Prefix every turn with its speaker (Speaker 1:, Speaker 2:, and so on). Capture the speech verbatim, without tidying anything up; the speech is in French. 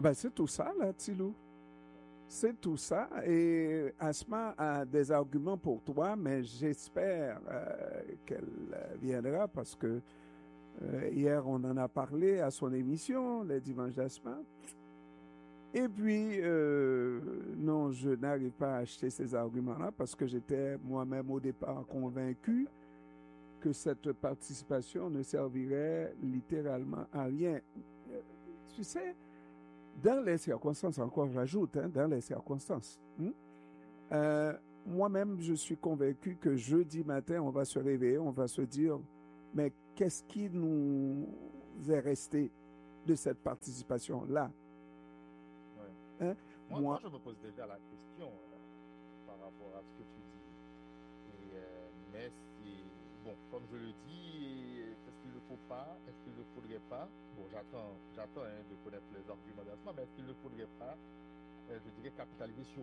Speaker 1: ben, c'est tout ça, là, Tilou. C'est tout ça. Et Asma a des arguments pour toi, mais j'espère euh, qu'elle euh, viendra parce que euh, hier, on en a parlé à son émission, les dimanches d'Asma. Et puis, euh, non, je n'arrive pas à acheter ces arguments-là parce que j'étais moi-même au départ convaincu que cette participation ne servirait littéralement à rien. Euh, Tu sais, dans les circonstances, encore j'ajoute, hein, dans les circonstances, hein, euh, moi-même, je suis convaincu que jeudi matin, on va se réveiller, on va se dire, mais qu'est-ce qui nous est resté de cette participation-là?
Speaker 2: Ouais.
Speaker 1: Hein?
Speaker 2: Moi, moi,
Speaker 1: Moi,
Speaker 2: je me pose déjà la question euh, par rapport à ce que tu dis. Et, euh, mais c'est, bon, comme je le dis, est-ce qu'il ne faut pas, est-ce qu'il ne faudrait pas, bon, j'attends, j'attends hein, de connaître les arguments d'Asma, mais est-ce qu'il ne faudrait pas, euh, je dirais, capitaliser sur